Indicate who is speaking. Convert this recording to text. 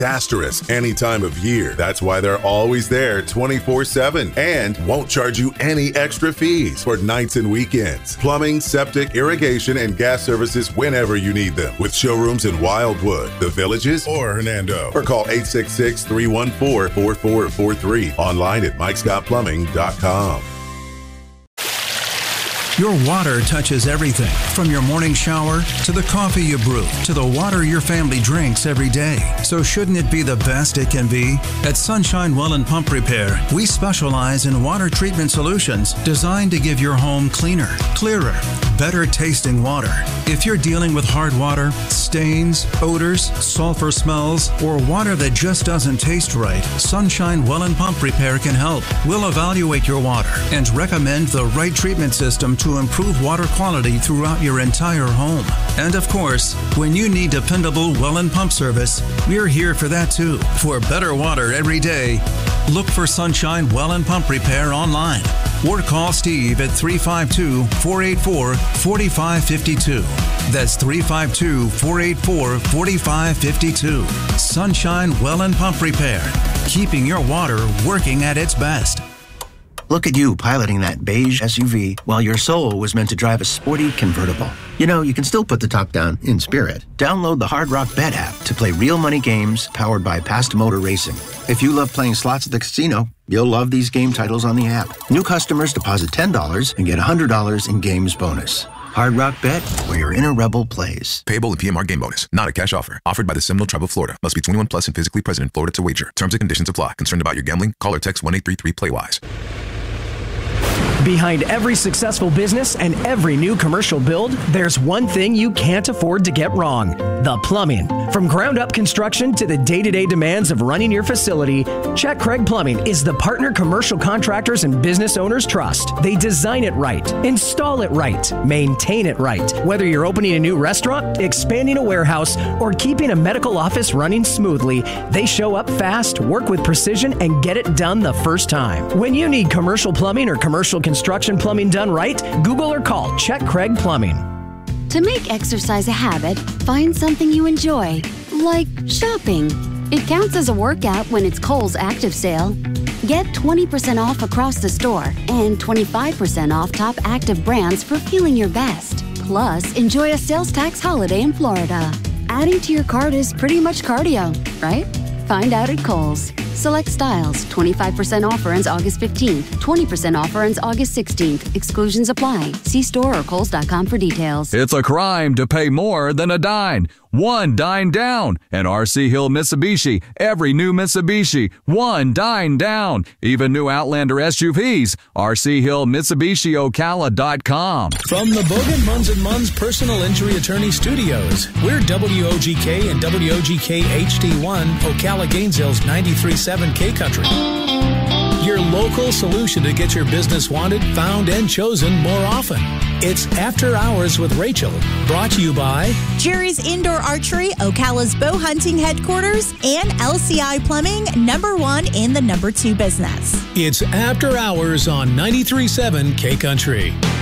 Speaker 1: Asterisk, any time of year. That's why they're always there 24/7 and won't charge you any extra fees for nights and weekends. Plumbing, septic, irrigation, and gas services whenever you need them. With showrooms in Wildwood, The Villages, or Hernando. Or call 866-314-4443. Online at MikeScottPlumbing.com.
Speaker 2: Your water touches everything, from your morning shower to the coffee you brew to the water your family drinks every day. So shouldn't it be the best it can be? At Sunshine Well and Pump Repair, we specialize in water treatment solutions designed to give your home cleaner, clearer, better tasting water. If you're dealing with hard water, stains, odors, sulfur smells, or water that just doesn't taste right, Sunshine Well and Pump Repair can help. We'll evaluate your water and recommend the right treatment system to improve water quality throughout your entire home. And of course, when you need dependable well and pump service, we're here for that too. For better water every day, look for Sunshine Well and Pump Repair online or call Steve at 352-484-4552. That's 352-484-4552. Sunshine Well and Pump Repair, keeping your water working at its best.
Speaker 3: Look at you piloting that beige SUV while your soul was meant to drive a sporty convertible. You know, you can still put the top down in spirit. Download the Hard Rock Bet app to play real money games powered by Past Motor Racing. If you love playing slots at the casino, you'll love these game titles on the app. New customers deposit $10 and get $100 in games bonus. Hard Rock Bet, where your inner rebel plays.
Speaker 4: Payable in PMR game bonus. Not a cash offer. Offered by the Seminole Tribe of Florida. Must be 21 plus and physically present in Florida to wager. Terms and conditions apply. Concerned about your gambling? Call or text 1-833-PLAY-WISE.
Speaker 5: Behind every successful business and every new commercial build, there's one thing you can't afford to get wrong: the plumbing. From ground-up construction to the day-to-day demands of running your facility, Chet Craig Plumbing is the partner commercial contractors and business owners trust. They design it right, install it right, maintain it right. Whether you're opening a new restaurant, expanding a warehouse, or keeping a medical office running smoothly, they show up fast, work with precision, and get it done the first time. When you need commercial plumbing or commercial construction plumbing done right, Google or call Chet Craig Plumbing.
Speaker 6: To make exercise a habit, find something you enjoy, like shopping. It counts as a workout when it's Kohl's Active Sale. Get 20% off across the store and 25% off top active brands for feeling your best. Plus, enjoy a sales tax holiday in Florida. Adding to your cart is pretty much cardio, right? Find out at Kohl's. Select styles. 25% offer ends August 15th. 20% offer ends August 16th. Exclusions apply. See store or Kohls.com for details.
Speaker 7: It's a crime to pay more than a dime. One dime down. And RC Hill Mitsubishi. Every new Mitsubishi. One dime down. Even new Outlander SUVs. RC Hill Mitsubishi Ocala.com.
Speaker 8: From the Bogan Munz & Munz Personal Injury Attorney Studios, we're WOGK and WOGK HD1, Ocala Gainesville's 93.7 K Country. Your local solution to get your business wanted, found, and chosen more often. It's After Hours with Rachel, brought to you by
Speaker 9: Jerry's Indoor Archery, Ocala's bow hunting headquarters, and LCI Plumbing, #1 in the #2 business.
Speaker 8: It's After Hours on 93.7 K Country.